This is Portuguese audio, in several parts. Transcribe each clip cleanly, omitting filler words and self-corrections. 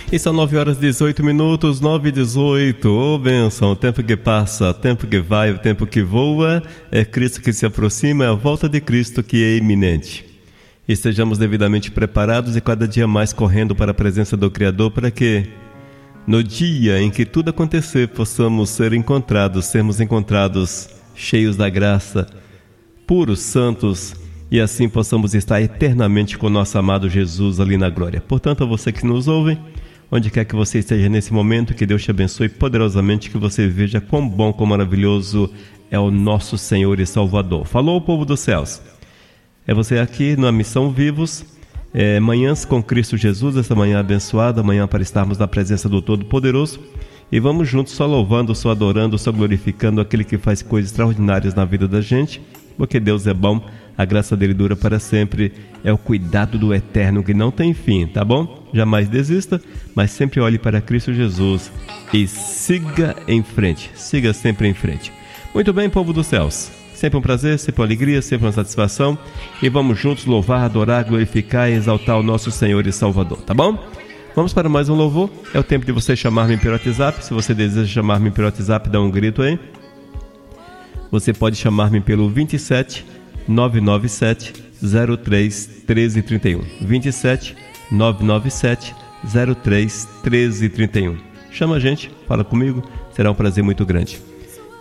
E são 9h18, 9h18. Ô bênção, o tempo que passa, o tempo que vai, o tempo que voa, é Cristo que se aproxima, é a volta de Cristo que é iminente. Estejamos devidamente preparados e cada dia mais correndo para a presença do Criador, para que no dia em que tudo acontecer possamos sermos encontrados cheios da graça, puros, santos, e assim possamos estar eternamente com o nosso amado Jesus ali na glória. Portanto, a você que nos ouve, onde quer que você esteja nesse momento, que Deus te abençoe poderosamente, que você veja quão bom, quão maravilhoso é o nosso Senhor e Salvador. Falou o povo dos céus. É você aqui na Missão Vivos, Manhãs com Cristo Jesus, essa manhã abençoada, manhã para estarmos na presença do Todo-Poderoso, e vamos juntos só louvando, só adorando, só glorificando aquele que faz coisas extraordinárias na vida da gente, porque Deus é bom, a graça dele dura para sempre, é o cuidado do eterno que não tem fim, tá bom? Jamais desista, mas sempre olhe para Cristo Jesus e siga em frente, siga sempre em frente. Muito bem, povo dos céus, sempre um prazer, sempre uma alegria, sempre uma satisfação, e vamos juntos louvar, adorar, glorificar e exaltar o nosso Senhor e Salvador, tá bom? Vamos para mais um louvor, é o tempo de você chamar-me pelo WhatsApp. Se você deseja chamar-me pelo WhatsApp, dá um grito aí. Você pode chamar-me pelo 27 997 03 1331. 27 997 03 1331. Chama a gente, fala comigo, será um prazer muito grande.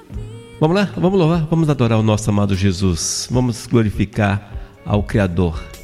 Vamos lá, vamos louvar, vamos adorar o nosso amado Jesus. Vamos glorificar ao Criador.